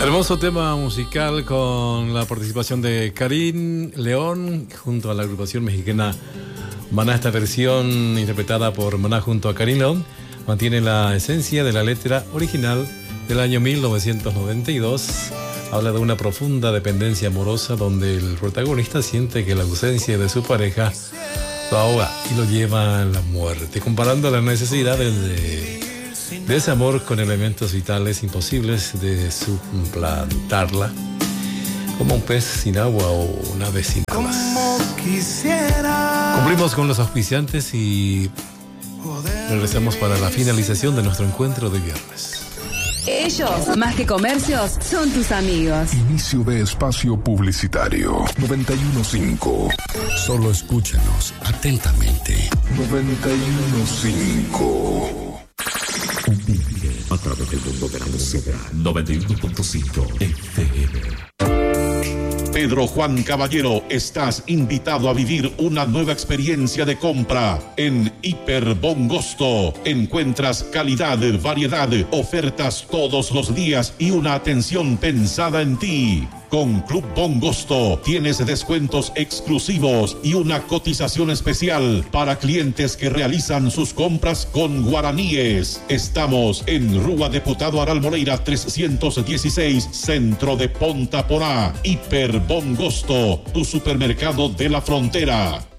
Hermoso tema musical con la participación de Karim León junto a la agrupación mexicana Maná. Esta versión interpretada por Maná junto a Karim León mantiene la esencia de la letra original del año 1992. Habla de una profunda dependencia amorosa donde el protagonista siente que la ausencia de su pareja lo ahoga y lo lleva a la muerte, comparando la necesidad de ese amor con elementos vitales imposibles de suplantarla, como un pez sin agua o una ave sin alas. Cumplimos con los auspiciantes y regresamos para la finalización de nuestro encuentro de viernes. Ellos, más que comercios, son tus amigos. Inicio de espacio publicitario 91.5. Solo escúchanos atentamente. 91.5. A través del mundo de la música. 91.5 FM. Pedro Juan Caballero, estás invitado a vivir una nueva experiencia de compra en Hiper Bongosto. Encuentras calidad, variedad, ofertas todos los días y una atención pensada en ti. Con Club Bongosto tienes descuentos exclusivos y una cotización especial para clientes que realizan sus compras con guaraníes. Estamos en Rúa Diputado Aral Moreira 316, centro de Ponta Porá. Hiper Bongosto, tu supermercado de la frontera.